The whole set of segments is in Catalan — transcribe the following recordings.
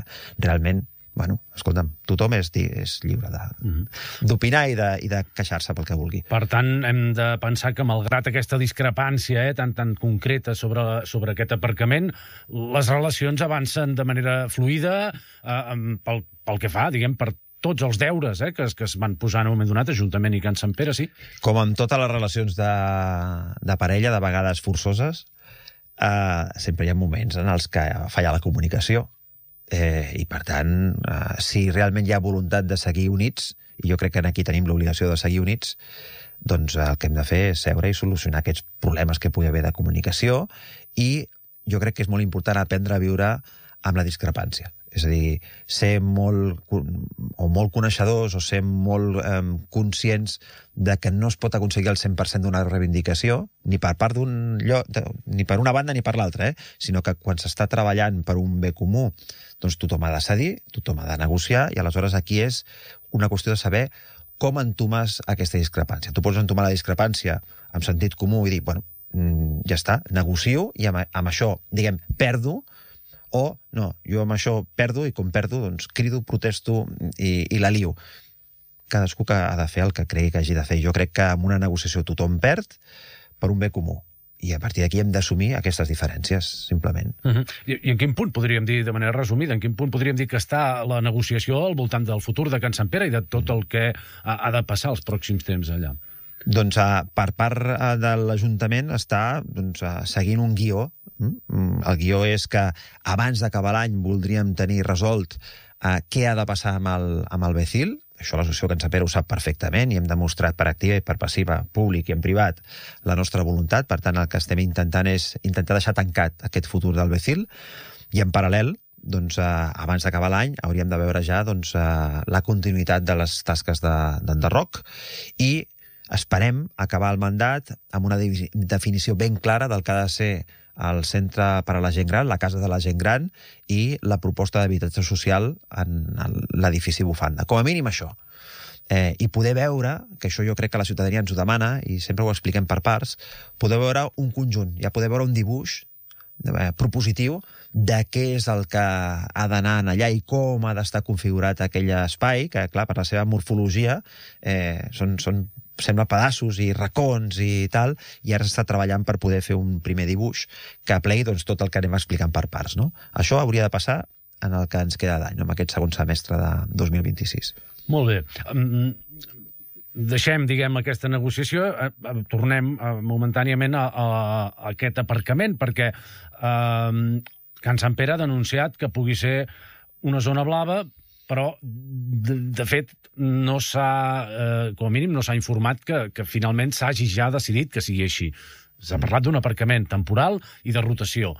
realment, bueno, escolta'm, tothom és lliure d'opinar i de queixar-se pel que vulgui. Per tant, hem de pensar que, malgrat aquesta discrepància tan concreta sobre aquest aparcament, les relacions avancen de manera fluida pel que fa, diguem, per tots els deures que es van posar en un moment donat, Ajuntament i Can Sant Pere, sí? Com en totes les relacions de parella, de vegades forçoses, sempre hi ha moments en els que falla la comunicació. I, per tant, si realment hi ha voluntat de seguir units, i jo crec que aquí tenim l'obligació de seguir units, doncs el que hem de fer és seure i solucionar aquests problemes que pugui haver de comunicació, i jo crec que és molt important aprendre a viure amb la discrepància. És a dir, ser molt coneixedors o ser molt conscients de que no es pot aconseguir el 100% d'una reivindicació, ni per part d'un lloc, ni per una banda ni per l'altra, sinó que quan s'està treballant per un bé comú, doncs tothom ha de cedir, tothom ha de negociar, i aleshores aquí és una qüestió de saber com entomes aquesta discrepància. Tu pots entomar la discrepància amb sentit comú i dir, bueno, ja està, negocio, i amb això, diguem, perdo, o no, jo amb això perdo, i com perdo, doncs crido, protesto i la lio. Cadascú que ha de fer el que cregui que hagi de fer. Jo crec que en una negociació tothom perd per un bé comú. I a partir d'aquí hem d'assumir aquestes diferències, simplement. I en quin punt podríem dir, de manera resumida, en quin punt podríem dir que està la negociació al voltant del futur de Can Sant Pere i de tot el que ha de passar els pròxims temps allà? Doncs per part de l'Ajuntament està seguint un guió. El guió és que abans d'acabar l'any voldríem tenir resolt què ha de passar amb el Becil. Això l'associació Can Sant Pere ho sap perfectament i hem demostrat per activa i per passiva, públic i en privat, la nostra voluntat. Per tant, el que estem intentant és intentar deixar tancat aquest futur del Becil, i en paral·lel, doncs, abans d'acabar l'any hauríem de veure ja la continuïtat de les tasques d'enderroc, i esperem acabar el mandat amb una definició ben clara del que ha de ser el centre per a la gent gran, la casa de la gent gran, i la proposta d'habitatge social en l'edifici Bufanda. Com a mínim això. I poder veure, que això jo crec que la ciutadania ens ho demana, i sempre ho expliquem per parts, poder veure un conjunt, ja poder veure un dibuix propositiu de què és el que ha d'anar allà i com ha d'estar configurat aquell espai, que, clar, per la seva morfologia sembla pedaços i racons i tal, i ara s'està treballant per poder fer un primer dibuix que aplegui tot el que anem explicant per parts. Això hauria de passar en el que ens queda d'any, en aquest segon semestre de 2026. Molt bé. Deixem, diguem, aquesta negociació, tornem momentàniament a aquest aparcament, perquè Can Sant Pere ha denunciat que pugui ser una zona blava, però, de fet, no s'ha, com a mínim, no s'ha informat que finalment s'hagi ja decidit que sigui així. S'ha parlat d'un aparcament temporal i de rotació.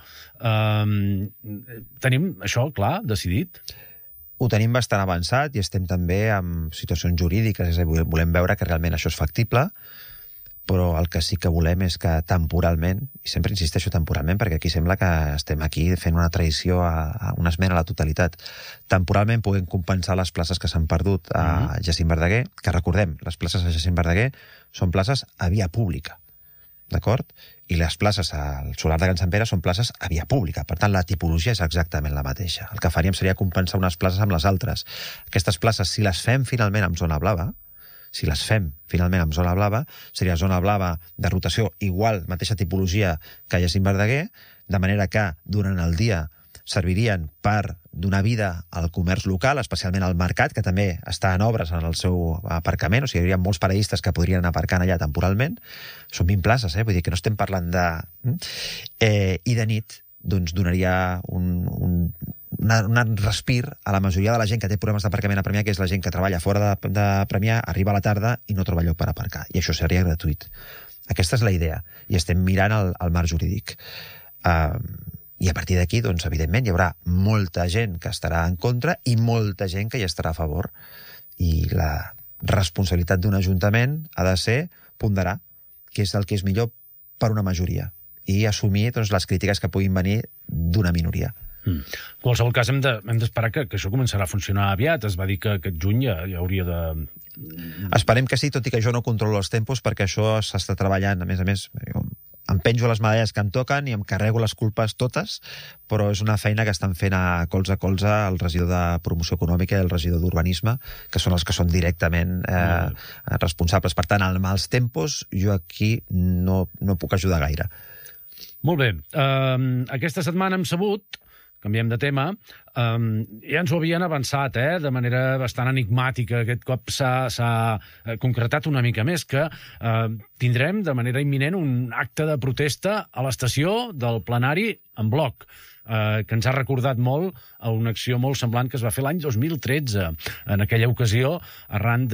Tenim això, clar, decidit? Ho tenim bastant avançat i estem també en situacions jurídiques, és a dir, volem veure que realment això és factible, però el que sí que volem és que temporalment, i sempre insisteixo temporalment, perquè aquí sembla que estem aquí fent una traïció a una esmena a la totalitat, temporalment puguem compensar les places que s'han perdut a Jacint Verdaguer, que recordem, les places a Jacint Verdaguer són places a via pública, d'acord? I les places al solar de Can Sant Pere són places a via pública. Per tant, la tipologia és exactament la mateixa. El que faríem seria compensar unes places amb les altres. Aquestes places, si les fem finalment amb zona blava, seria zona blava de rotació igual, mateixa tipologia que Jacint Verdaguer, de manera que durant el dia servirien per donar vida al comerç local, especialment al mercat, que també està en obres en el seu aparcament, o sigui, hi hauria molts paradistes que podrien anar aparcant allà temporalment. Són 20 places, vull dir que no estem parlant de... I de nit, doncs, donaria un respir a la majoria de la gent que té problemes d'aparcament a Premià, que és la gent que treballa fora de Premià, arriba a la tarda i no troba lloc per aparcar. I això seria gratuït. Aquesta és la idea. I estem mirant el marc jurídic. I a partir d'aquí, doncs, evidentment, hi haurà molta gent que estarà en contra i molta gent que hi estarà a favor. I la responsabilitat d'un ajuntament ha de ser ponderar què és el que és millor per una majoria i assumir, doncs, les crítiques que puguin venir d'una minoria. En qualsevol cas, hem d'esperar que això començarà a funcionar aviat. Es va dir que aquest juny ja hauria de... Esperem que sí, tot i que jo no controlo els tempos, perquè això s'està treballant. A més, em penjo les medalles que em toquen i em carrego les culpes totes, però és una feina que estan fent a colze el regidor de Promoció Econòmica i el regidor d'Urbanisme, que són els que són directament responsables. Per tant, en mals tempos, jo aquí no puc ajudar gaire. Molt bé. Aquesta setmana hem sabut, canviem de tema, ja ens ho havien avançat, de manera bastant enigmàtica. Aquest cop s'ha concretat una mica més, que tindrem de manera imminent un acte de protesta a l'estació del plenari en bloc, que ens ha recordat molt a una acció molt semblant que es va fer l'any 2013. En aquella ocasió, arran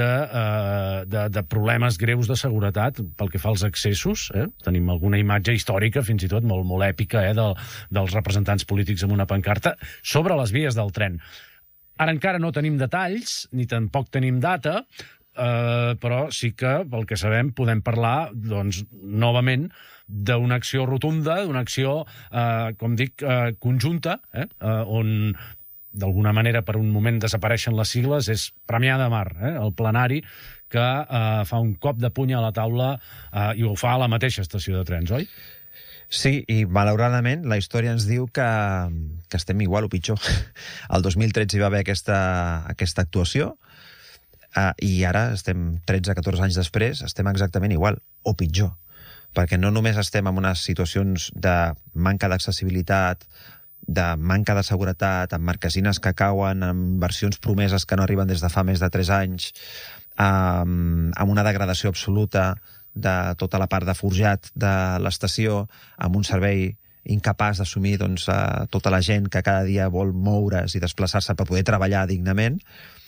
de problemes greus de seguretat pel que fa als accessos, tenim alguna imatge històrica, fins i tot molt, molt èpica, dels representants polítics amb una pancarta sobre les vies del tren. Ara encara no tenim detalls, ni tampoc tenim data, però sí que, pel que sabem, podem parlar, doncs, novament, d'una acció rotunda, d'una acció, com dic, conjunta, on, d'alguna manera, per un moment desapareixen les sigles, és Premià de Mar, el plenari, que fa un cop de puny a la taula i ho fa a la mateixa estació de trens, oi? Sí, i malauradament la història ens diu que estem igual o pitjor. El 2013 hi va haver aquesta actuació, i ara estem 13-14 anys després, estem exactament igual o pitjor, perquè no només estem en unes situacions de manca d'accessibilitat, de manca de seguretat, amb marquesines que cauen, amb versions promeses que no arriben des de fa més de 3 anys, amb una degradació absoluta de tota la part de forjat de l'estació, amb un servei incapaç d'assumir tota la gent que cada dia vol moure's i desplaçar-se per poder treballar dignament.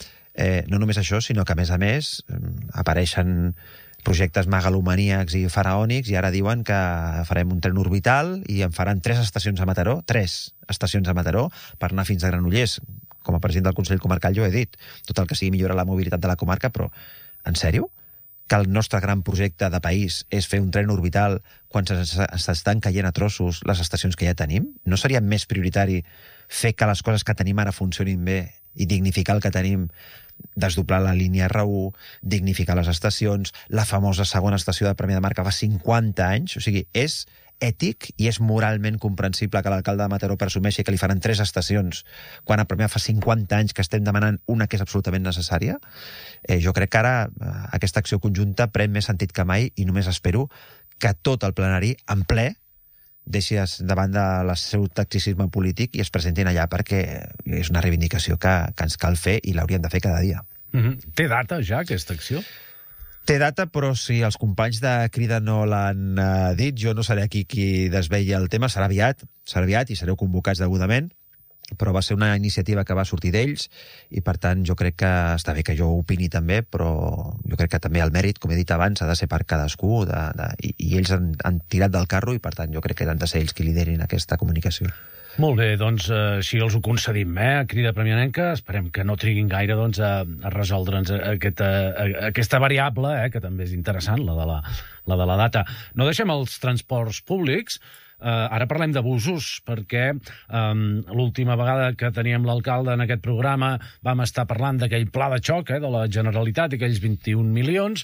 No només això, sinó que, a més, apareixen projectes megalomaníacs i faraònics i ara diuen que farem un tren orbital i en faran 3 estacions a Mataró, 3 estacions a Mataró, per anar fins a Granollers. Com a president del Consell Comarcal jo he dit tot el que sigui millorar la mobilitat de la comarca, però, en sèrio? Que el nostre gran projecte de país és fer un tren orbital quan s'estan caient a trossos les estacions que ja tenim? No seria més prioritari fer que les coses que tenim ara funcionin bé i dignificar el que tenim, desdoblar la línia R1, dignificar les estacions, la famosa segona estació de Premià de Mar que fa 50 anys? O sigui, és ètic i és moralment comprensible que l'alcalde de Mataró presumeixi que li faran 3 estacions quan a Premià fa 50 anys que estem demanant una que és absolutament necessària. Jo crec que ara aquesta acció conjunta pren més sentit que mai i només espero que tot el plenari en ple deixi de banda el seu tacticisme polític i es presentin allà, perquè és una reivindicació que ens cal fer i l'hauríem de fer cada dia. Té data ja, aquesta acció? Té data, però si els companys de Crida no l'han dit, jo no seré aquí qui desvetlli el tema, serà aviat i sereu convocats degudament, però va ser una iniciativa que va sortir d'ells i, per tant, jo crec que està bé que jo opini també, però jo crec que també el mèrit, com he dit abans, ha de ser per cadascú i ells han tirat del carro i, per tant, jo crec que han de ser ells qui liderin aquesta comunicació. Molt bé, doncs així els ho concedim, Crida Premianenca. Esperem que no triguin gaire a resoldre'ns aquesta variable, que també és interessant, la de la data. No deixem els transports públics. Ara parlem d'abusos, perquè l'última vegada que teníem l'alcalde en aquest programa vam estar parlant d'aquell pla de xoc de la Generalitat, aquells 21 milions,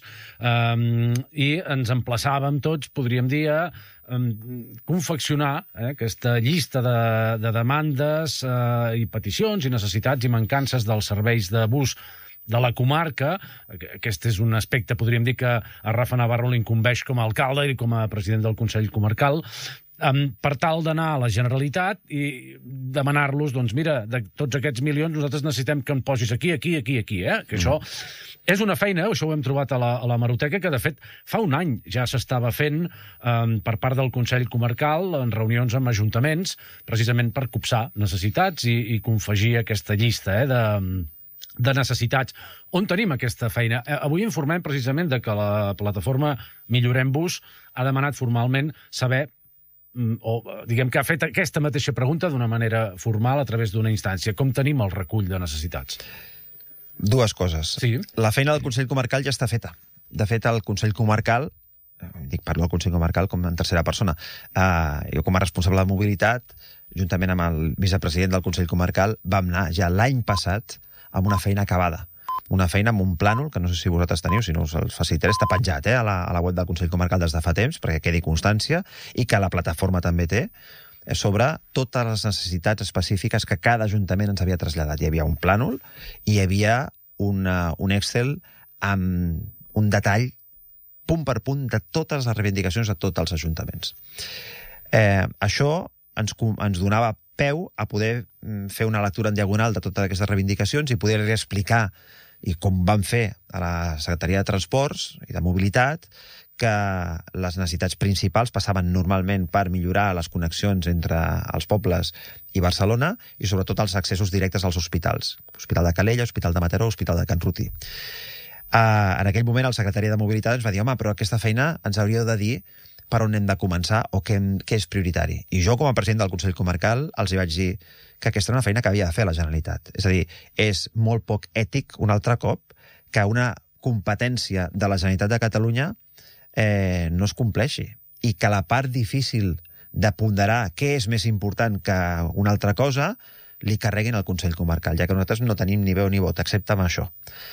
i ens emplaçàvem tots, podríem dir, a confeccionar aquesta llista de demandes i peticions i necessitats i mancances dels serveis de bus de la comarca. Aquest és un aspecte, podríem dir, que a Rafa Navarro l'incumbeix com a alcalde i com a president del Consell Comarcal, per tal d'anar a la Generalitat i demanar-los, doncs mira, de tots aquests milions nosaltres necessitem que en posis aquí, que això és una feina, això ho hem trobat a la hemeroteca, que de fet fa un any ja s'estava fent per part del Consell Comarcal en reunions amb ajuntaments, precisament per copsar necessitats i confegir aquesta llista de necessitats. On tenim aquesta feina? Avui informem precisament de que la plataforma Millorem Bus ha demanat formalment saber, o diguem que ha fet aquesta mateixa pregunta d'una manera formal a través d'una instància. Com tenim el recull de necessitats? 2 coses. Sí. La feina del Consell Comarcal ja està feta. De fet, el Consell Comarcal, parlo del Consell Comarcal com en tercera persona, jo com a responsable de mobilitat, juntament amb el vicepresident del Consell Comarcal, vam anar ja l'any passat amb una feina acabada. una feina amb un plànol, que no sé si vosaltres teniu, si no us el facilitaré, està penjat a la web del Consell Comarcal des de fa temps, perquè quedi constància, i que la plataforma també té, sobre totes les necessitats específiques que cada ajuntament ens havia traslladat. Hi havia un plànol i hi havia un Excel amb un detall punt per punt de totes les reivindicacions de tots els ajuntaments. Això ens donava peu a poder fer una lectura en diagonal de totes aquestes reivindicacions i poder explicar, i com van fer a la Secretaria de Transports i de Mobilitat, que les necessitats principals passaven normalment per millorar les connexions entre els pobles i Barcelona i sobretot els accessos directes als hospitals. Hospital de Calella, Hospital de Mataró, Hospital de Can Ruti. En aquell moment el secretari de Mobilitat ens va dir home, però aquesta feina ens hauríeu de dir per on hem de començar o què és prioritari. I jo, com a president del Consell Comarcal, els hi vaig dir que aquesta era una feina que havia de fer la Generalitat. És a dir, és molt poc ètic, un altre cop, que una competència de la Generalitat de Catalunya no es compleixi. I que la part difícil de ponderar què és més important que una altra cosa li carreguin al Consell Comarcal, ja que nosaltres no tenim ni veu ni vot, excepte amb això.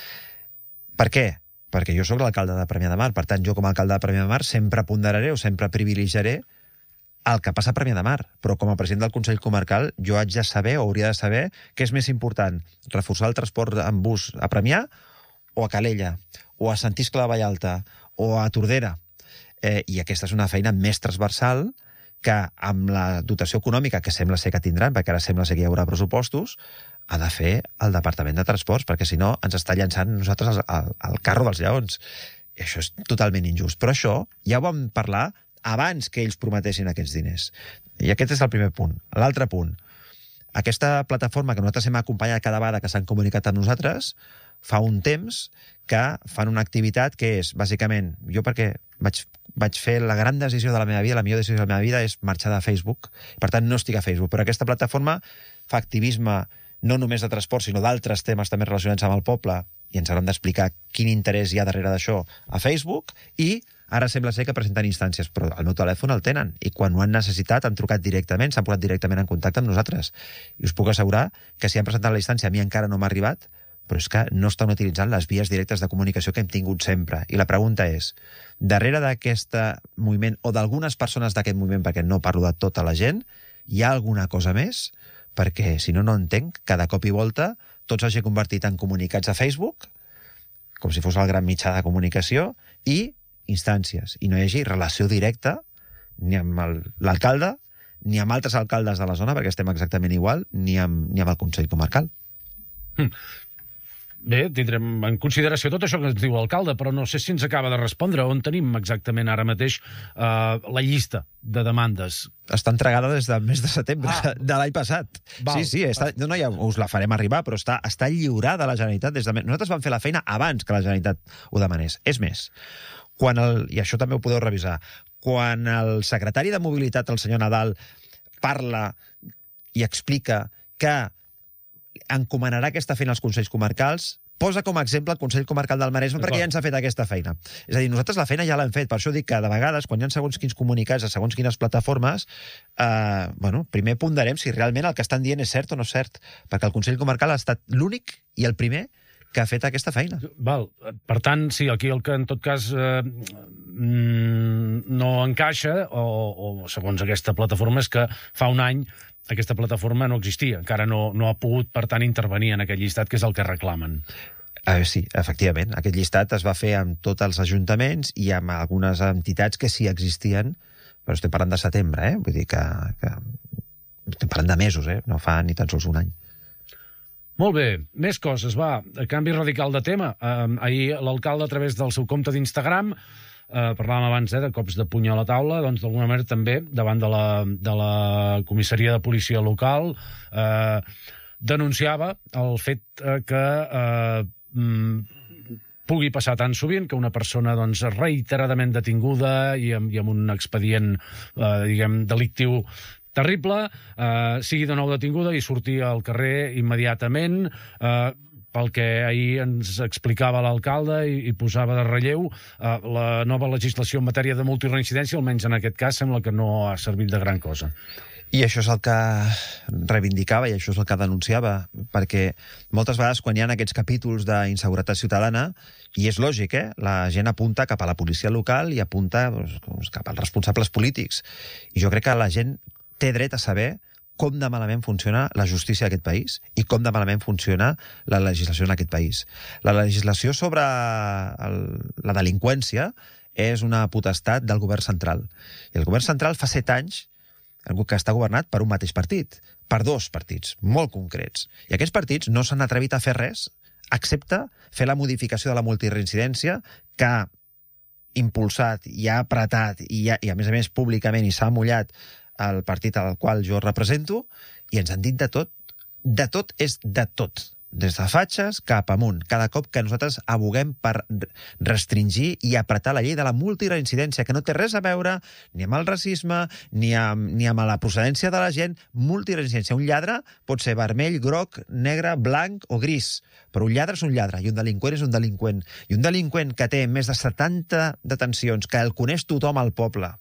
Per què? Perquè jo sóc l'alcalde de Premià de Mar, per tant, jo com a alcalde de Premià de Mar sempre ponderaré o sempre privilegiaré el que passa a Premià de Mar, però com a president del Consell Comarcal jo haig de saber o hauria de saber què és més important, reforçar el transport en bus a Premià o a Calella, o a Sant Iscle de Vallalta, o a Tordera. I aquesta és una feina més transversal que amb la dotació econòmica que sembla ser que tindran, perquè ara sembla ser que hi haurà pressupostos, ha de fer el Departament de Transports, perquè si no ens està llançant nosaltres al carro dels lleons. I això és totalment injust. Però això ja ho vam parlar abans que ells prometessin aquests diners. I aquest és el primer punt. L'altre punt, aquesta plataforma que nosaltres hem acompanyat cada vegada que s'han comunicat amb nosaltres, fa un temps que fan una activitat que és, bàsicament, jo perquè vaig fer la gran decisió de la meva vida, la millor decisió de la meva vida és marxar de Facebook, per tant no estic a Facebook, però aquesta plataforma fa activisme no només de transport, sinó d'altres temes també relacionats amb el poble, i ens hauran d'explicar quin interès hi ha darrere d'això a Facebook, i ara sembla ser que presenten instàncies, però el meu telèfon el tenen, i quan ho han necessitat han trucat directament, s'han posat directament en contacte amb nosaltres. I us puc assegurar que si han presentat la instància, a mi encara no m'ha arribat, però és que no estan utilitzant les vies directes de comunicació que hem tingut sempre. I la pregunta és, darrere d'aquest moviment, o d'algunes persones d'aquest moviment, perquè no parlo de tota la gent, hi ha alguna cosa més? Perquè, si no, no entenc, cada cop i volta tots s'hagi convertit en comunicats a Facebook, com si fos el gran mitjà de comunicació, i instàncies, i no hi hagi relació directa ni amb l'alcalde, ni amb altres alcaldes de la zona, perquè estem exactament igual, ni amb el Consell Comarcal. Bé, tindrem en consideració tot això que ens diu l'alcalde, però no sé si ens acaba de respondre on tenim exactament ara mateix la llista de demandes. Està entregada des del mes de setembre de l'any passat. Val. Sí, no, ja us la farem arribar, però està lliurada a la Generalitat des de... Nosaltres vam fer la feina abans que la Generalitat ho demanés. És més, i això també ho podeu revisar, quan el secretari de Mobilitat, el senyor Nadal, parla i explica que encomanarà aquesta feina als Consells Comarcals, posa com a exemple el Consell Comarcal del Maresme perquè ja ens ha fet aquesta feina. És a dir, nosaltres la feina ja l'hem fet, per això dic que de vegades, quan hi ha segons quins comunicats a segons quines plataformes, primer ponderem si realment el que estan dient és cert o no és cert, perquè el Consell Comarcal ha estat l'únic i el primer que ha fet aquesta feina. Val. Per tant, sí, aquí el que en tot cas no encaixa, o segons aquesta plataforma, és que fa un any aquesta plataforma no existia, encara no ha pogut, per tant, intervenir en aquest llistat, que és el que reclamen. Sí, efectivament. Aquest llistat es va fer amb tots els ajuntaments i amb algunes entitats que sí existien, però estem parlant de setembre, Vull dir que estem parlant de mesos, No fa ni tan sols un any. Molt bé, més coses, va. Canvi radical de tema. Ahir l'alcalde, a través del seu compte d'Instagram, parlàvem abans de cops de puny a la taula, doncs d'alguna manera també davant de la comissaria de policia local denunciava el fet que pugui passar tan sovint que una persona doncs, reiteradament detinguda i amb un expedient delictiu terrible, sigui de nou detinguda i sortir al carrer immediatament, pel que ahir ens explicava l'alcalde i posava de relleu, la nova legislació en matèria de multireincidència, almenys en aquest cas, sembla que no ha servit de gran cosa. I això és el que reivindicava i això és el que denunciava, perquè moltes vegades quan hi ha aquests capítols d'inseguretat ciutadana, i és lògic, la gent apunta cap a la policia local i apunta cap als responsables polítics. I jo crec que la gent té dret a saber com de malament funciona la justícia d'aquest país i com de malament funciona la legislació en aquest país. La legislació sobre la delinqüència és una potestat del govern central. I el govern central fa 7 anys que està governat per un mateix partit, per 2 partits molt concrets. I aquests partits no s'han atrevit a fer res excepte fer la modificació de la multireincidència que ha impulsat i ha apretat i a més públicament i s'ha mullat el partit al qual jo represento, i ens han dit de tot. De tot és de tot. Des de fatxes cap amunt. Cada cop que nosaltres aboguem per restringir i apretar la llei de la multireincidència, que no té res a veure ni amb el racisme, ni amb la procedència de la gent. Multireincidència. Un lladre pot ser vermell, groc, negre, blanc o gris, però un lladre és un lladre, i un delinqüent és un delinqüent. I un delinqüent que té més de 70 detencions, que el coneix tothom al poble,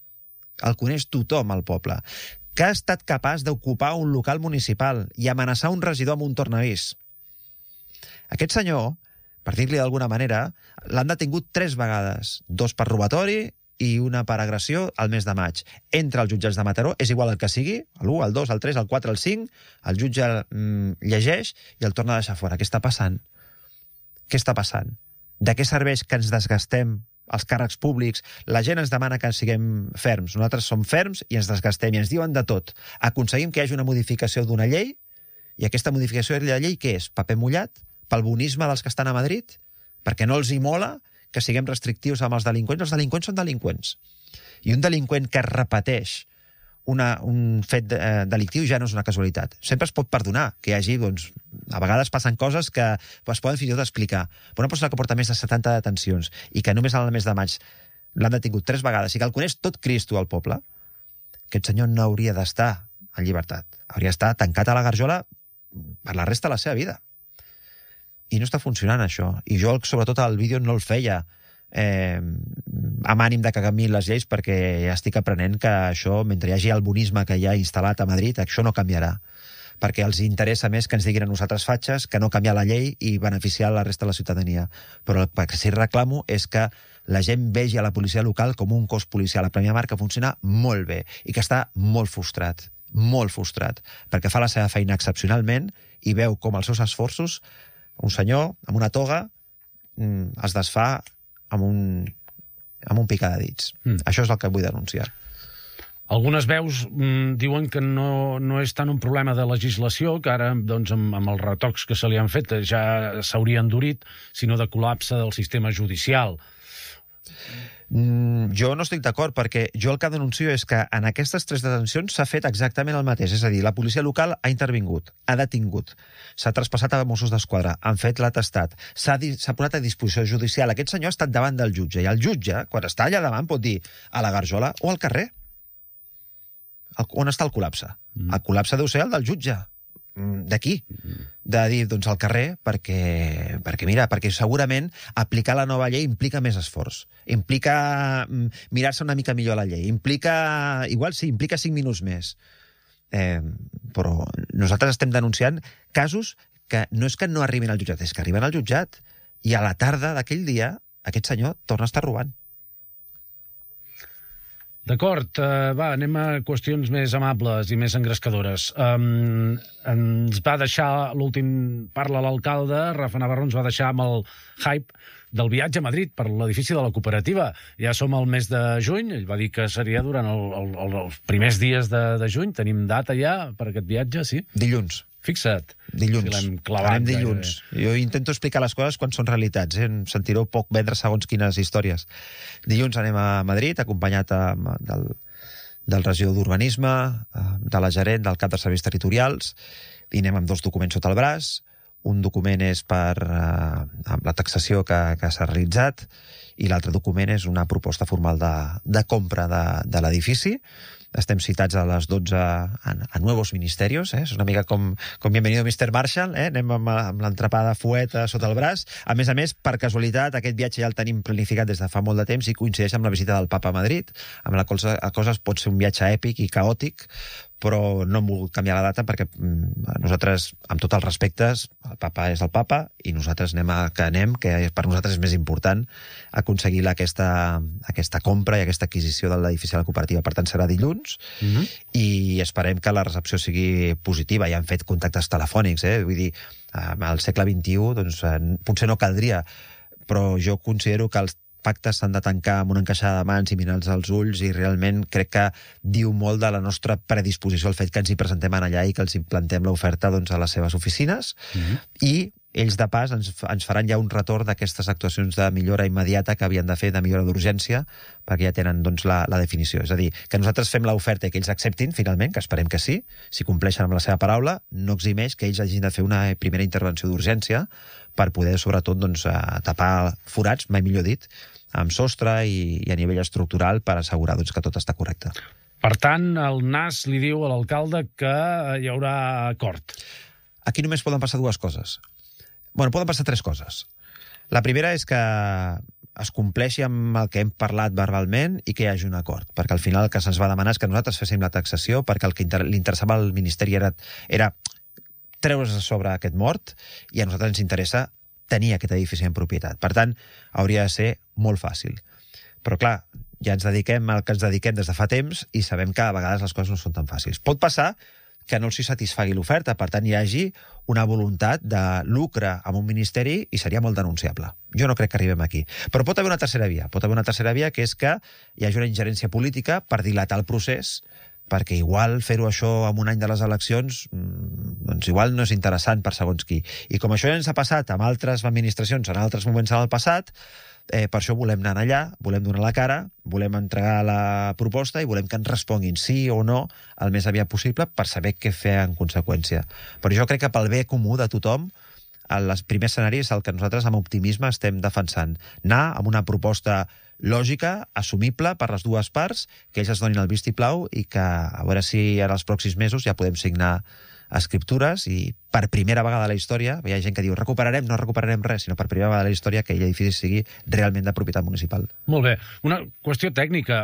que ha estat capaç d'ocupar un local municipal i amenaçar un regidor amb un tornavís. Aquest senyor, per dir-li d'alguna manera, l'han detingut 3 vegades, 2 per robatori i una per agressió al mes de maig. Entra als jutjats de Mataró, és igual el que sigui, l'1, el 2, el 3, el 4, el 5, el jutge llegeix i el torna a deixar fora. Què està passant? Què està passant? De què serveix que ens desgastem els càrrecs públics? La gent ens demana que siguem ferms. Nosaltres som ferms i ens desgastem i ens diuen de tot. Aconseguim que hi hagi una modificació d'una llei, i aquesta modificació de la llei què és? Paper mullat? Pel bonisme dels que estan a Madrid? Perquè no els hi mola que siguem restrictius amb els delinqüents? Els delinqüents són delinqüents. I un delinqüent que repeteix un fet delictiu ja no és una casualitat. Sempre es pot perdonar que hi hagi, a vegades passen coses que es poden fins i tot explicar. Però una persona que porta més de 70 detencions i que només al mes de maig l'han detingut 3 vegades i que el coneix tot Cristo al poble, aquest senyor no hauria d'estar en llibertat. Hauria d'estar tancat a la garjola per la resta de la seva vida. I no està funcionant això. I jo, sobretot, el vídeo no el feia amb ànim de que canviïn les lleis, perquè ja estic aprenent que això, mentre hi hagi el bonisme que hi ha instal·lat a Madrid, això no canviarà. Perquè els interessa més que ens diguin a nosaltres fatxes que no canviar la llei i beneficiar la resta de la ciutadania. Però el que sí reclamo és que la gent vegi a la policia local com un cos policial a Premià Mar que funciona molt bé i que està molt frustrat, perquè fa la seva feina excepcionalment i veu com els seus esforços, un senyor amb una toga es desfà amb un picadedits. Això és el que vull denunciar. Algunes veus diuen que no és tant un problema de legislació, que ara, amb els retocs que se li han fet, ja s'hauria endurit, sinó de col·lapse del sistema judicial. Jo no estic d'acord, perquè jo el que denuncio és que en aquestes 3 detencions s'ha fet exactament el mateix. És a dir, la policia local ha intervingut, ha detingut, s'ha traspassat a Mossos d'Esquadra, han fet l'atestat, s'ha posat a disposició judicial. Aquest senyor ha estat davant del jutge, i el jutge, quan està allà davant, pot dir a la garjola o al carrer. On està el col·lapse? El col·lapse deu ser el del jutge. D'aquí, de dir, al carrer, perquè segurament aplicar la nova llei implica més esforç, implica mirar-se una mica millor la llei, implica 5 minuts més. Però nosaltres estem denunciant casos que no és que no arribin al jutjat, és que arriben al jutjat i a la tarda d'aquell dia aquest senyor torna a estar robant. D'acord, anem a qüestions més amables i més engrescadores. Ens va deixar l'últim parla l'alcalde, Rafa Navarro, ens va deixar amb el hype del viatge a Madrid per l'edifici de la cooperativa. Ja som al mes de juny, ell va dir que seria durant els primers dies de juny. Tenim data ja per aquest viatge, sí? Dilluns. Fixa't. Dilluns. Anem dilluns. Jo intento explicar les coses quan són realitats. Em sentireu poc vendre segons quines històries. Dilluns anem a Madrid, acompanyat del regidor d'Urbanisme, de la gerent del cap de serveis territorials, i anem amb 2 documents sota el braç. Un document és per la taxació que s'ha realitzat i l'altre document és una proposta formal de compra de l'edifici. Estem citats a les 12 a Nuevos Ministerios, és una mica com Bienvenido Mr. Marshall, anem amb l'entrepà de fuet sota el braç. A més, per casualitat, aquest viatge ja el tenim planificat des de fa molt de temps i coincideix amb la visita del Papa a Madrid, amb la cosa pot ser un viatge èpic i caòtic, però no hem volgut canviar la data perquè nosaltres, amb tots els respectes, el papa és el papa i nosaltres anem que anem, que per nosaltres és més important aconseguir aquesta compra i aquesta adquisició de l'edifici de la cooperativa. Per tant, serà dilluns i esperem que la recepció sigui positiva. Ja han fet contactes telefònics, vull dir, al segle XXI doncs, potser no caldria, però jo considero que els pactes s'han de tancar amb una encaixada de mans i mirar-los als ulls i realment crec que diu molt de la nostra predisposició al fet que ens hi presentem allà i que els implantem l'oferta doncs, a les seves oficines i ells de pas ens faran ja un retorn d'aquestes actuacions de millora immediata que havien de fer, de millora d'urgència, perquè ja tenen doncs, la definició. És a dir, que nosaltres fem l'oferta i que ells acceptin finalment, que esperem que sí, si compleixen amb la seva paraula, no eximeix que ells hagin de fer una primera intervenció d'urgència per poder, sobretot, doncs, tapar forats, mai millor dit, amb sostre i a nivell estructural per assegurar doncs, que tot està correcte. Per tant, el NAS li diu a l'alcalde que hi haurà acord. Aquí només poden passar dues coses. Bueno, poden passar tres coses. La primera és que es compleixi amb el que hem parlat verbalment i que hi hagi un acord, perquè al final el que se'ns va demanar és que nosaltres féssim la taxació, perquè el que li interessava al Ministeri era treure's a sobre aquest mort i a nosaltres ens interessa tenir aquest edifici en propietat. Per tant, hauria de ser molt fàcil. Però clar, ja ens dediquem al que ens dediquem des de fa temps i sabem que a vegades les coses no són tan fàcils. Pot passar que no els satisfagui l'oferta, per tant hi hagi una voluntat de lucre amb un ministeri i seria molt denunciable. Jo no crec que arribem aquí. Però pot haver una tercera via. Pot haver una tercera via, que és que hi hagi una ingerència política per dilatar el procés, perquè igual fer-ho això en un any de les eleccions doncs igual no és interessant per segons qui. I com això ja ens ha passat amb altres administracions en altres moments en el passat, per això volem anar allà, volem donar la cara, volem entregar la proposta i volem que ens responguin sí o no el més aviat possible per saber què fer en conseqüència. Però jo crec que pel bé comú de tothom, el primer escenari és el que nosaltres amb optimisme estem defensant. Anar amb una proposta lògica, assumible per les dues parts, que ells es donin el vistiplau i que a veure si en els pròxims mesos ja podem signar escriptures i per primera vegada a la història, hi ha gent que diu recuperarem, no recuperarem res, sinó per primera vegada a la història que l'edifici sigui realment de propietat municipal. Molt bé. Una qüestió tècnica.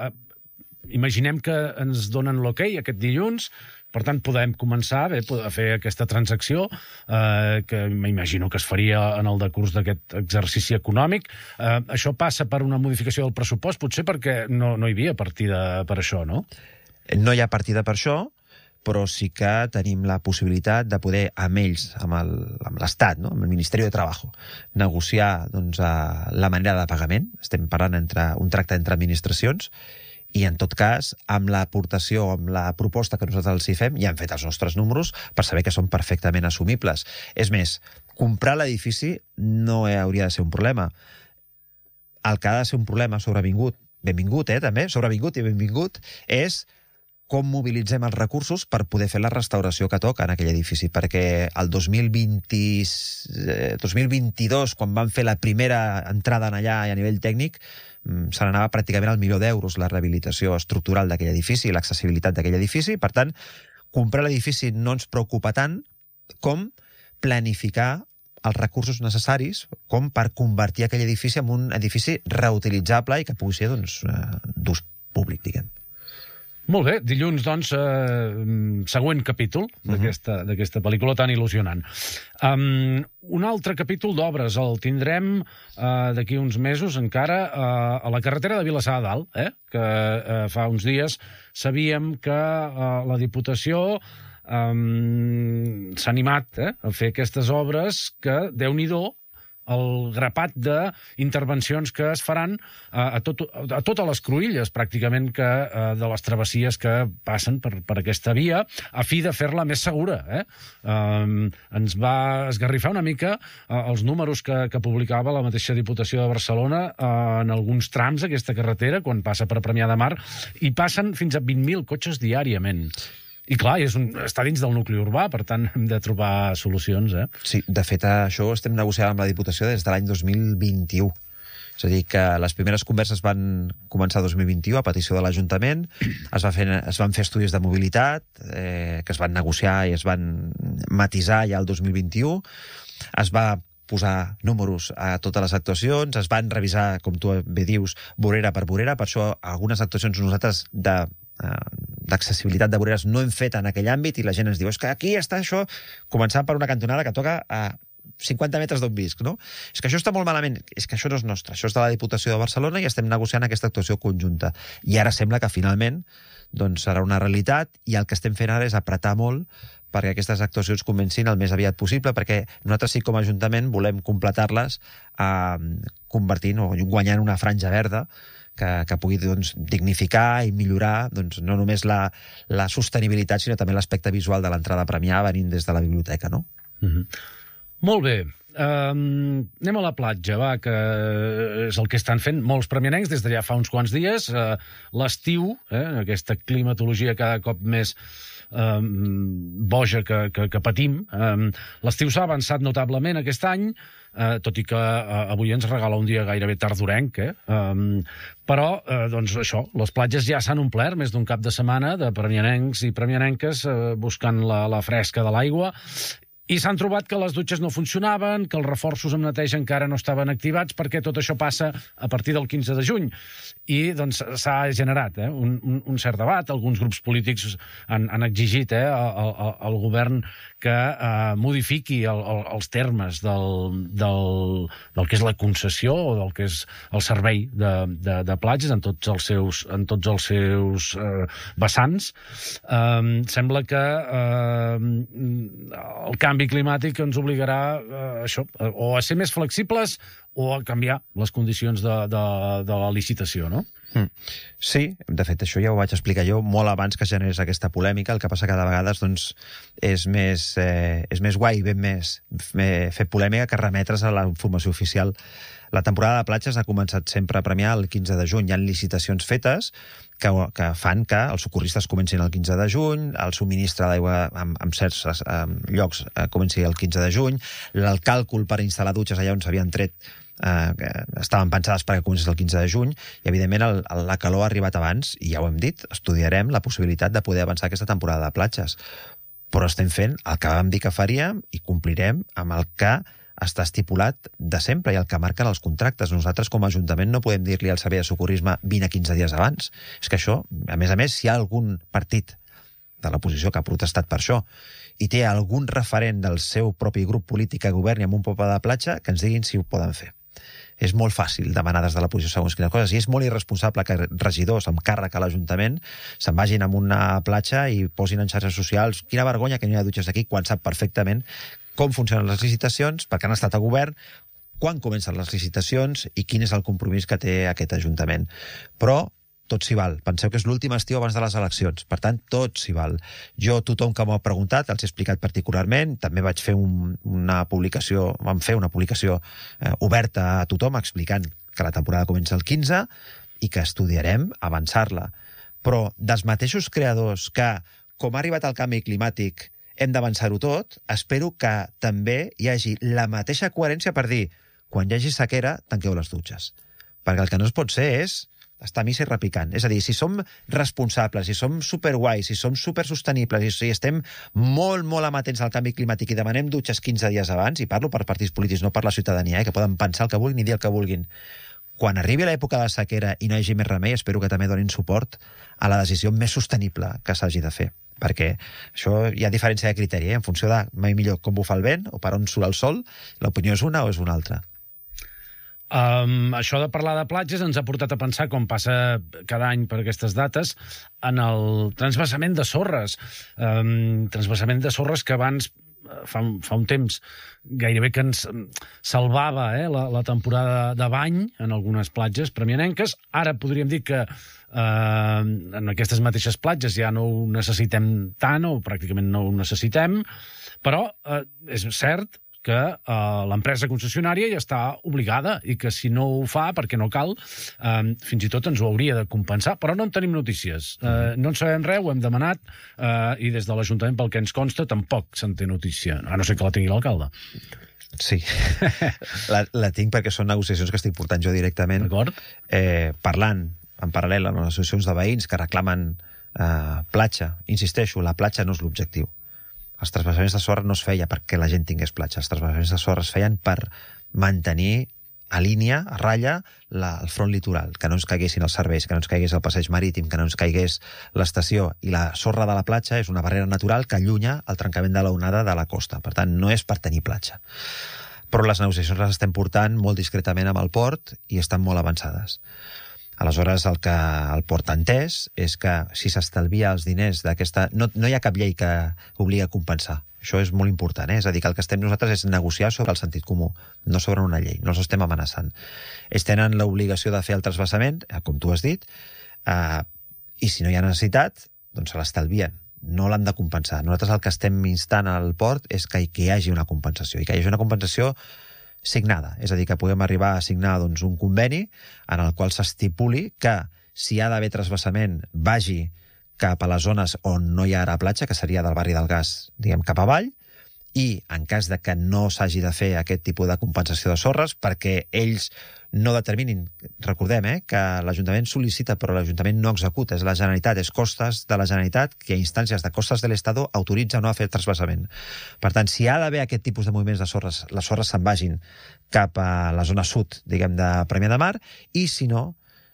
Imaginem que ens donen l'ok aquest dilluns, per tant, podem començar a fer aquesta transacció, que m'imagino que es faria en el decurs d'aquest exercici econòmic. Això passa per una modificació del pressupost, potser perquè no hi havia partida per això, no? No hi ha partida per això, però sí que tenim la possibilitat de poder, amb ells, amb l'Estat, no? amb el Ministeri de Treball, negociar doncs, la manera de pagament. Estem parlant un tracte entre administracions, i en tot cas, amb l'aportació, amb la proposta que nosaltres els hi fem, ja hem fet els nostres números per saber que són perfectament assumibles. És més, comprar l'edifici no hauria de ser un problema. El que ha de ser un problema sobrevingut, benvingut, també, sobrevingut i benvingut, és com mobilitzem els recursos per poder fer la restauració que toca en aquell edifici, perquè el 2022, quan van fer la primera entrada en allà a nivell tècnic, se n'anava pràcticament al €1.000.000 la rehabilitació estructural d'aquell edifici i l'accessibilitat d'aquell edifici. Per tant, comprar l'edifici no ens preocupa tant com planificar els recursos necessaris com per convertir aquell edifici en un edifici reutilitzable i que pugui ser d'ús públic, diguem. Molt bé, dilluns, doncs, següent capítol d'aquesta pel·lícula tan il·lusionant. Un altre capítol d'obres el tindrem d'aquí uns mesos encara a la carretera de Vilassar de Dalt, que fa uns dies sabíem que la Diputació s'ha animat a fer aquestes obres que, Déu-n'hi-do, el grapat d'intervencions que es faran a totes les cruïlles, pràcticament, de les travessies que passen per aquesta via, a fi de fer-la més segura. Ens va esgarrifar una mica els números que publicava la mateixa Diputació de Barcelona en alguns trams d'aquesta carretera, quan passa per Premià de Mar, i passen fins a 20.000 cotxes diàriament. I clar, està dins del nucli urbà, per tant hem de trobar solucions. Sí, de fet, això estem negociant amb la Diputació des de l'any 2021. És a dir, que les primeres converses van començar el 2021 a petició de l'Ajuntament, es van fer estudis de mobilitat, que es van negociar i es van matisar ja el 2021, es va posar números a totes les actuacions, es van revisar, com tu bé dius, vorera per vorera, per això algunes actuacions nosaltres d'accessibilitat de voreres no hem fet en aquell àmbit i la gent ens diu, és que aquí està això, començant per una cantonada que toca a 50 metres d'on visc, no? És que això està molt malament. És que això no és nostre, això és de la Diputació de Barcelona i estem negociant aquesta actuació conjunta. I ara sembla que finalment doncs, serà una realitat i el que estem fent ara és apretar molt perquè aquestes actuacions comencin el més aviat possible, perquè nosaltres sí com a Ajuntament volem completar-les convertint o guanyant una franja verda que pugui doncs, dignificar i millorar doncs, no només la sostenibilitat, sinó també l'aspecte visual de l'entrada a Premià venint des de la biblioteca, no? Molt bé. Anem a la platja, va, que és el que estan fent molts premianencs des de ja fa uns quants dies. L'estiu, aquesta climatologia cada cop més boja que patim. L'estiu s'ha avançat notablement aquest any, tot i que avui ens regala un dia gairebé tardorenc, però, doncs, això, les platges ja s'han omplert més d'un cap de setmana de premianencs i premianenques buscant la fresca de l'aigua. I s'han trobat que les dutxes no funcionaven, que els reforços amb neteja encara no estaven activats, perquè tot això passa a partir del 15 de juny. I doncs s'ha generat un cert debat. Alguns grups polítics han exigit al govern que modifiqui els termes del que és la concessió o del que és el servei de platges en tots els seus vessants. Sembla que el canvi climàtic ens obligarà o a ser més flexibles o a canviar les condicions de la licitació, no? Sí, de fet, això ja ho vaig explicar jo molt abans que generés aquesta polèmica. El que passa que de vegades doncs, és més guai, ben més fer polèmica que remetre's a la informació oficial. La temporada de platges ha començat sempre a Premià el 15 de juny. Hi ha licitacions fetes que fan que els socorristes comencin el 15 de juny, el subministre d'aigua en certs llocs comenci el 15 de juny, el càlcul per instal·lar dutxes allà on s'havien tret que estaven pensades perquè comencés el 15 de juny i, evidentment, la calor ha arribat abans i ja ho hem dit, estudiarem la possibilitat de poder avançar aquesta temporada de platges. Però estem fent el que vam dir que faríem i complirem amb el que està estipulat de sempre i el que marquen els contractes. Nosaltres, com a Ajuntament, no podem dir-li al servei de socorrisme 20 a 15 dies abans. És que això, a més, si hi ha algun partit de l'oposició que ha protestat per això i té algun referent del seu propi grup polític que governi en un poble de platja, que ens diguin si ho poden fer. És molt fàcil demanar des de la posició segons quines coses i és molt irresponsable que regidors amb càrrec a l'Ajuntament se'n vagin a una platja i posin en xarxes socials quina vergonya que no hi ha dutxes aquí quan sap perfectament com funcionen les licitacions, perquè han estat a govern, quan comencen les licitacions i quin és el compromís que té aquest Ajuntament. Però tot s'hi val. Penseu que és l'últim estiu abans de les eleccions. Per tant, tot s'hi val. Jo, tothom que m'ho ha preguntat, els he explicat particularment. També vaig fer una publicació oberta a tothom explicant que la temporada comença el 15 i que estudiarem avançar-la. Però dels mateixos creadors que, com ha arribat el canvi climàtic, hem d'avançar-ho tot, espero que també hi hagi la mateixa coherència per dir quan hi hagi sequera, tanqueu les dutxes. Perquè el que no es pot ser és estar a missa i repicant. És a dir, si som responsables, si som superguais, si som supersostenibles, i si estem molt, molt amatents al canvi climàtic i demanem dutxes 15 dies abans, i parlo per partits polítics, no per la ciutadania, que poden pensar el que vulguin i dir el que vulguin, quan arribi l'època de sequera i no hi hagi més remei, espero que també donin suport a la decisió més sostenible que s'hagi de fer. Perquè això hi ha diferència de criteri, en funció de mai millor com bufa el vent o per on surt el sol, l'opinió és una o és una altra. Això de parlar de platges ens ha portat a pensar, com passa cada any per aquestes dates, en el transvasament de sorres. Transvasament de sorres que abans, fa un temps, gairebé que ens salvava la temporada de bany en algunes platges premianenques. Ara podríem dir que en aquestes mateixes platges ja no ho necessitem tant, o pràcticament no ho necessitem, però és cert que l'empresa concessionària ja està obligada i que si no ho fa, perquè no cal, fins i tot ens ho hauria de compensar, però no en tenim notícies. No en sabem res, ho hem demanat, i des de l'Ajuntament, pel que ens consta, tampoc se'n té notícia, a no ser que la tingui l'alcalde. Sí, la tinc perquè són negociacions que estic portant jo directament, parlant en paral·lel amb les associacions de veïns que reclamen platja. Insisteixo, la platja no és l'objectiu. Els transvasaments de sorra no es feia perquè la gent tingués platja. Els transvasaments de sorra es feien per mantenir a línia, a ratlla, el front litoral, que no ens caiguessin els serveis, que no ens caigués el passeig marítim, que no ens caigués l'estació. I la sorra de la platja és una barrera natural que allunya el trencament de la onada de la costa. Per tant, no és per tenir platja. Però les negociacions les estem portant molt discretament amb el port i estan molt avançades. Aleshores, el que el port ha entès és que si s'estalvia els diners d'aquesta... No hi ha cap llei que obliga a compensar. Això és molt important, És a dir, que el que estem nosaltres és negociar sobre el sentit comú, no sobre una llei. No els estem amenaçant. Ells tenen l'obligació de fer el transvasament, com tu has dit, i si no hi ha necessitat, doncs se l'estalvien. No l'han de compensar. Nosaltres el que estem instant al port és que hi hagi una compensació, i que hi hagi una compensació signada, és a dir, que puguem arribar a signar un conveni en el qual s'estipuli que si hi ha d'haver transvasament vagi cap a les zones on no hi ha ara platja, que seria del barri del Gas, diguem, cap avall, i en cas de que no s'hagi de fer aquest tipus de compensació de sorres, perquè ells no determinin, recordem, que l'Ajuntament sol·licita però l'Ajuntament no executa, és la Generalitat, és costes de la Generalitat que a instàncies de costes de l'Estado autoritza no a fer transvasament. Per tant, si hi ha d'haver aquest tipus de moviments de sorres, les sorres se'n vagin cap a la zona sud, diguem, de Premià de Mar, i si no,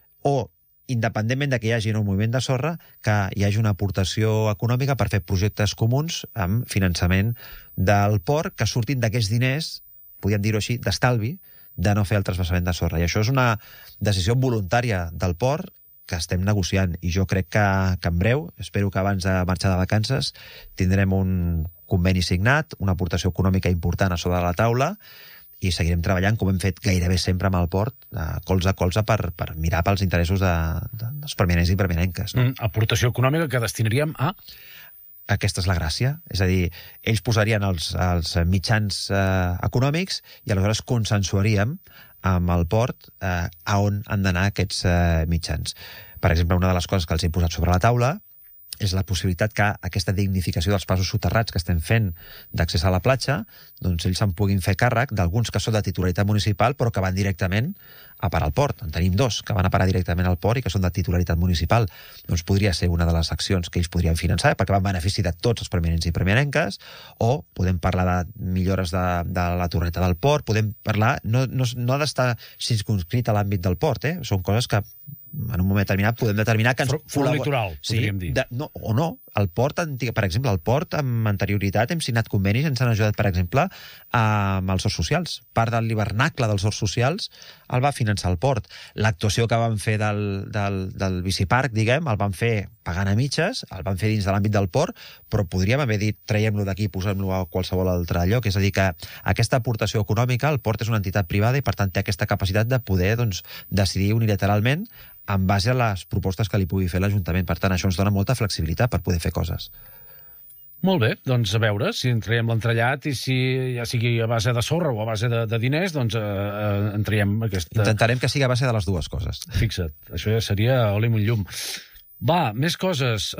o independentment de que hi hagi un moviment de sorra, que hi hagi una aportació econòmica per fer projectes comuns amb finançament del port que surtin d'aquests diners, podríem dir-ho així, d'estalvi, de no fer el transvasament de sorra. I això és una decisió voluntària del port que estem negociant, i jo crec que en breu, espero que abans de marxar de vacances, tindrem un conveni signat, una aportació econòmica important a sobre de la taula, i seguirem treballant, com hem fet gairebé sempre amb el port, colze a colze, per mirar pels interessos dels permanents i permanenques. No? Aportació econòmica que destinaríem a... Aquesta és la gràcia. És a dir, ells posarien els mitjans econòmics i aleshores consensuaríem amb el port a on han d'anar aquests mitjans. Per exemple, una de les coses que els he posat sobre la taula és la possibilitat que aquesta dignificació dels passos soterrats que estem fent d'accés a la platja, doncs ells se'n puguin fer càrrec d'alguns que són de titularitat municipal però que van directament a parar al port. En tenim dos que van a parar directament al port i que són de titularitat municipal. Doncs podria ser una de les accions que ells podrien finançar perquè van benefici de tots els permanents i permanenques, o podem parlar de millores de la torreta del port, podem parlar... No ha d'estar circunscrit a l'àmbit del port, Són coses que en un moment determinat podem determinar que ens... Front litoral, podríem dir. O no. El port, per exemple, el port amb anterioritat hem signat convenis, ens han ajudat, per exemple, amb els horts socials. Part de l'hivernacle dels horts socials el va finançar el port. L'actuació que van fer del biciparc, diguem, el van fer pagant a mitges, el van fer dins de l'àmbit del port, però podríem haver dit traiem-lo d'aquí i posem-lo a qualsevol altre lloc. És a dir, que aquesta aportació econòmica, el port és una entitat privada i, per tant, té aquesta capacitat de poder decidir unilateralment en base a les propostes que li pugui fer l'Ajuntament. Per tant, això ens dona molta flexibilitat per poder fer coses. Molt bé, doncs a veure si en traiem l'entrellat i si ja sigui a base de sorra o a base de diners, doncs en traiem aquesta... Intentarem que sigui a base de les dues coses. Fixa't, això ja seria oli amb un llum. Va, més coses.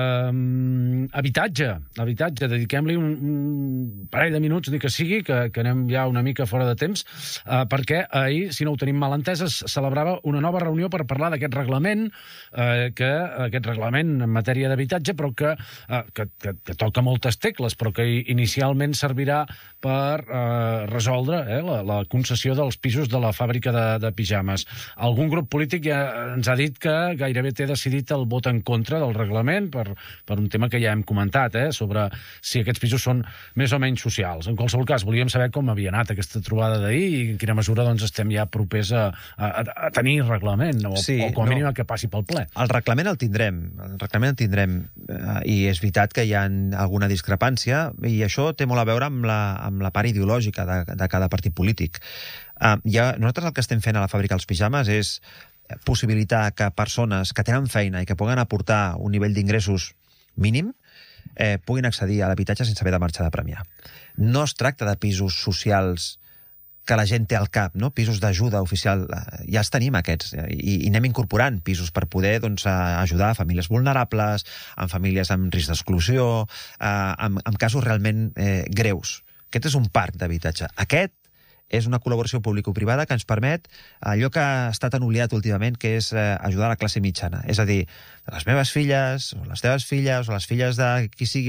Habitatge. Dediquem-li un parell de minuts, ni que sigui, que anem ja una mica fora de temps, perquè ahir, si no ho tenim mal entès, es celebrava una nova reunió per parlar d'aquest reglament, aquest reglament en matèria d'habitatge, però que toca moltes tecles, però que inicialment servirà per resoldre la concessió dels pisos de la fàbrica de pijames. Algun grup polític ja ens ha dit que gairebé té decidit el vot en contra del reglament per un tema que ja hem comentat, sobre si aquests pisos són més o menys socials. En qualsevol cas, volíem saber com havia anat aquesta trobada d'ahir i en quina mesura estem ja propers a tenir reglament, o com a mínim que passi pel ple. El reglament el tindrem, i és veritat que hi ha alguna discrepància, i això té molt a veure amb la part ideològica de cada partit polític. Nosaltres el que estem fent a la fàbrica dels pijames és possibilitar que persones que tenen feina i que puguen aportar un nivell d'ingressos mínim puguin accedir a l'habitatge sense haver de marxar de Premià. No es tracta de pisos socials que la gent té al cap, no? Pisos d'ajuda oficial, ja els tenim aquests, i anem incorporant pisos per poder ajudar a famílies vulnerables, amb famílies amb risc d'exclusió, amb casos realment greus. Aquest és un parc d'habitatge. Aquest és una col·laboració público-privada que ens permet allò que ha estat tan oblidat últimament, que és ajudar la classe mitjana. És a dir, les meves filles, o les teves filles, o les filles de qui sigui,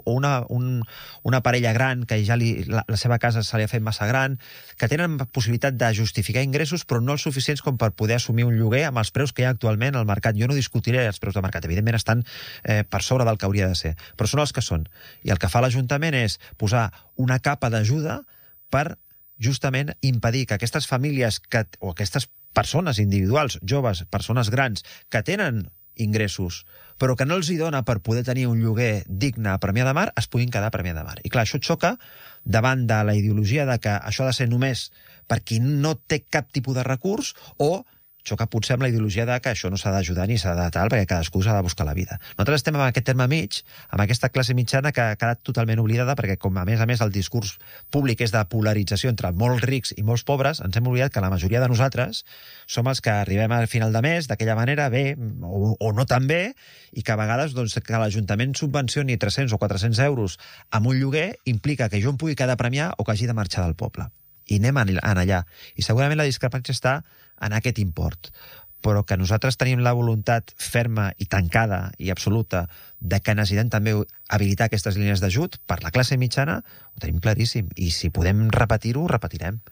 una parella gran que ja la seva casa se li ha fet massa gran, que tenen possibilitat de justificar ingressos, però no els suficients com per poder assumir un lloguer amb els preus que hi ha actualment al mercat. Jo no discutiré els preus de mercat, evidentment estan per sobre del que hauria de ser, però són els que són. I el que fa l'Ajuntament és posar una capa d'ajuda per justament impedir que aquestes famílies o aquestes persones individuals, joves, persones grans, que tenen ingressos, però que no els hi dona per poder tenir un lloguer digne a Premià de Mar, es puguin quedar a Premià de Mar. I clar, això xoca davant de la ideologia de que això ha de ser només per qui no té cap tipus de recurs, o xoca potser amb la ideologia de que això no s'ha d'ajudar ni s'ha de tal, perquè cadascú s'ha de buscar la vida. Nosaltres estem en aquest terme mig, amb aquesta classe mitjana que ha quedat totalment oblidada, perquè com a més el discurs públic és de polarització entre molts rics i molts pobres, ens hem oblidat que la majoria de nosaltres som els que arribem al final de mes d'aquella manera, bé o no tan bé, i que a vegades que l'Ajuntament subvencioni 300 o 400 euros amb un lloguer implica que jo em pugui quedar a Premià o que hagi de marxar del poble. I anem allà. I segurament la discrepància està en aquest import. Però que nosaltres tenim la voluntat ferma i tancada i absoluta de que necessitem també habilitar aquestes línies d'ajut per la classe mitjana, ho tenim claríssim. I si podem repetir-ho, repetirem.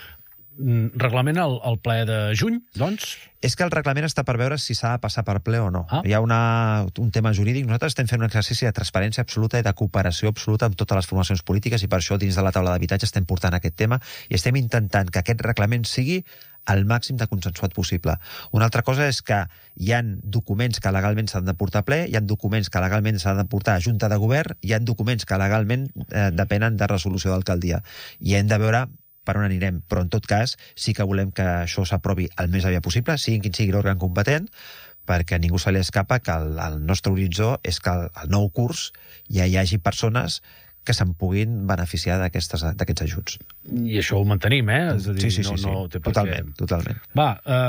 Reglament el ple de juny, doncs? És que el reglament està per veure si s'ha de passar per ple o no. Hi ha un tema jurídic. Nosaltres estem fent un exercici de transparència absoluta i de cooperació absoluta amb totes les formacions polítiques, i per això dins de la taula d'habitatge estem portant aquest tema i estem intentant que aquest reglament sigui el màxim de consensuat possible. Una altra cosa és que hi ha documents que legalment s'han de portar a ple, hi ha documents que legalment s'han de portar a Junta de Govern, hi ha documents que legalment depenen de resolució d'alcaldia. I hem de veure per on anirem, però en tot cas sí que volem que això s'aprovi el més aviat possible, sigui quin sigui l'òrgan competent, perquè a ningú se li escapa que el nostre horitzó és que al nou curs ja hi hagi persones que se'n puguin beneficiar d'aquests ajuts. I això ho mantenim, És a dir, sí. no té per què. Totalment. Va,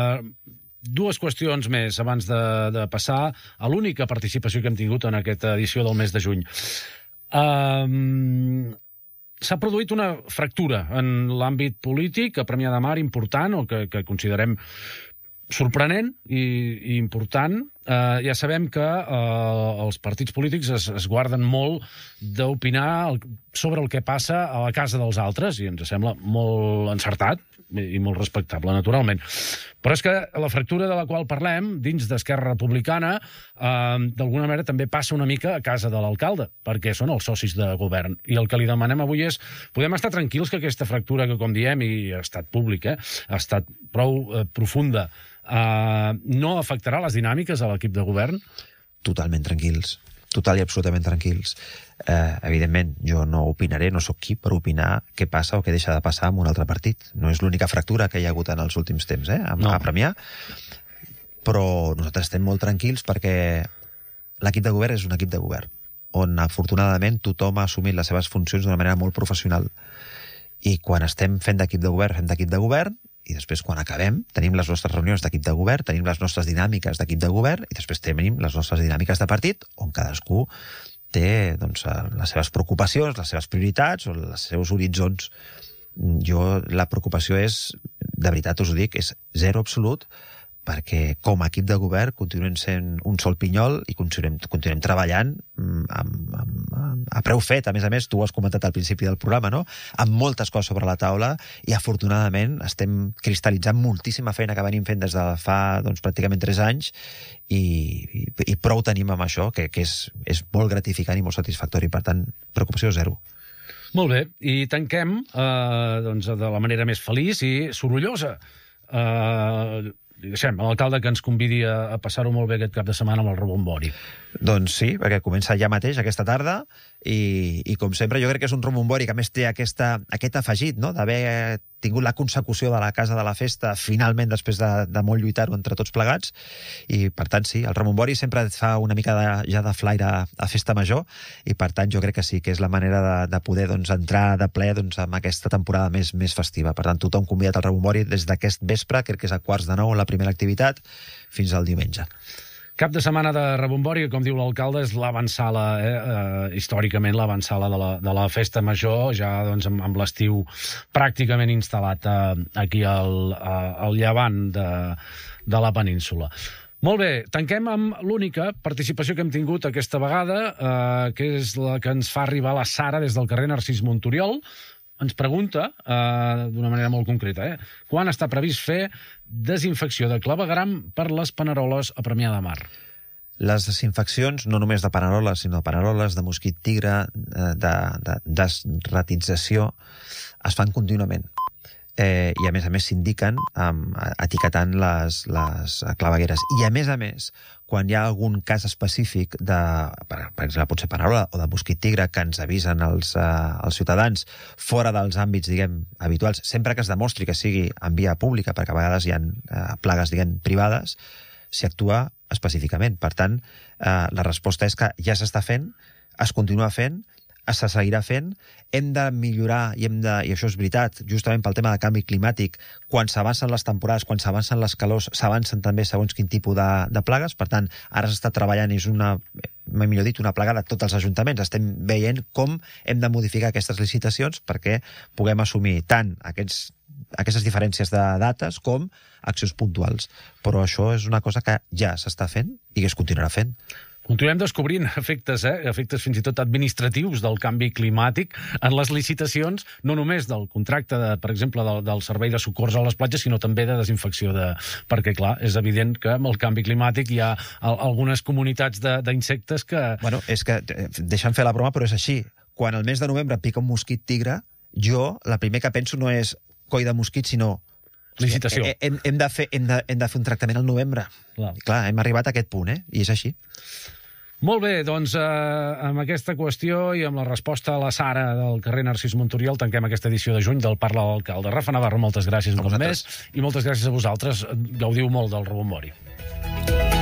dues qüestions més abans de passar a l'única participació que hem tingut en aquesta edició del mes de juny. S'ha produït una fractura en l'àmbit polític a Premià de Mar important, o que considerem sorprenent i important. Ja sabem que els partits polítics es guarden molt d'opinar sobre el que passa a la casa dels altres, i ens sembla molt encertat i molt respectable, naturalment. Però és que la fractura de la qual parlem, dins d'Esquerra Republicana, d'alguna manera també passa una mica a casa de l'alcalde, perquè són els socis de govern. I el que li demanem avui és, podem estar tranquils que aquesta fractura, que com diem, i ha estat pública, ha estat prou profunda, no afectarà les dinàmiques a l'equip de govern? Totalment tranquils. Total i absolutament tranquils. Evidentment, jo no opinaré, no sóc qui per opinar què passa o què deixa de passar amb un altre partit. No és l'única fractura que hi ha hagut en els últims temps, a Premià. Però nosaltres estem molt tranquils perquè l'equip de govern és un equip de govern, on afortunadament tothom ha assumit les seves funcions d'una manera molt professional. I quan estem fent d'equip de govern, fem d'equip de govern, i després quan acabem tenim les nostres reunions d'equip de govern, tenim les nostres dinàmiques d'equip de govern, i després tenim les nostres dinàmiques de partit, on cadascú té les seves preocupacions, les seves prioritats o els seus horitzons. La preocupació és, de veritat us ho dic, és zero absolut, perquè com a equip de govern continuem sent un sol pinyol i continuem treballant a preu fet. A més, tu ho has comentat al principi del programa, no? Amb moltes coses sobre la taula, i afortunadament estem cristal·litzant moltíssima feina que venim fent des de fa pràcticament 3 anys, i prou tenim amb això, que és molt gratificant i molt satisfactori. Per tant, preocupació zero. Molt bé, i tanquem de la manera més feliç i sorollosa. Deixem l'alcalde que ens convidi a passar-ho molt bé aquest cap de setmana amb el rebombori. Doncs sí, perquè comença ja mateix, aquesta tarda, i com sempre jo crec que és un rebombori que a més té aquest afegit, no?, d'haver tingut la consecució de la casa de la festa finalment després de molt lluitar-ho entre tots plegats, i per tant sí, el rebombori sempre et fa una mica ja de flaire a festa major, i per tant jo crec que sí, que és la manera de poder entrar de ple en aquesta temporada més festiva. Per tant, tothom convidat al rebombori des d'aquest vespre, crec que és a 8:45 la primera activitat, fins al diumenge. Cap de setmana de rebombori, com diu l'alcalde, és l'avantsala, històricament l'avantsala de la festa major, ja doncs, amb l'estiu pràcticament instal·lat aquí al llevant de la península. Molt bé, tanquem amb l'única participació que hem tingut aquesta vegada, que és la que ens fa arribar la Sara des del carrer Narcís Monturiol. Ens pregunta, d'una manera molt concreta, quan està previst fer desinfecció de clavegueram per les paneroles a Premià de Mar? Les desinfeccions, no només de paneroles, sinó de paneroles, de mosquit tigre, de desratització, es fan contínuament. I a més s'indiquen etiquetant les clavegueres. I a més, quan hi ha algun cas específic de, per exemple, pot ser panerola o de mosquit tigre, que ens avisen els ciutadans fora dels àmbits, diguem, habituals, sempre que es demostri que sigui en via pública, perquè a vegades hi ha plagues, diguem, privades, s'hi actua específicament. Per tant, la resposta és que ja s'està fent, es continua fent, se seguirà fent, hem de millorar i això és veritat, justament pel tema de canvi climàtic, quan s'avancen les temporades, quan s'avancen les calors, s'avancen també segons quin tipus de plagues. Per tant, ara s'està treballant i és millor dit, una plaga de tots els ajuntaments. Estem veient com hem de modificar aquestes licitacions perquè puguem assumir tant aquestes diferències de dates com accions puntuals. Però això és una cosa que ja s'està fent i que es continuarà fent. Continuem descobrint efectes fins i tot administratius del canvi climàtic en les licitacions, no només del contracte, per exemple, del servei de socors a les platges, sinó també de desinfecció. Perquè, clar, és evident que amb el canvi climàtic hi ha algunes comunitats d'insectes que... Bueno, és que, deixa'm fer la broma, però és així. Quan al mes de novembre pica un mosquit tigre, jo, la primer que penso no és coll de mosquit, sinó... licitació. Hem de fer un tractament al novembre. Clar, hem arribat a aquest punt, i és així. Molt bé, doncs amb aquesta qüestió i amb la resposta a la Sara del carrer Narcís Monturiol tanquem aquesta edició de juny del Parla l'Alcalde. Rafa Navarro, moltes gràcies un cop més i moltes gràcies a vosaltres. Gaudiu molt del rebombori.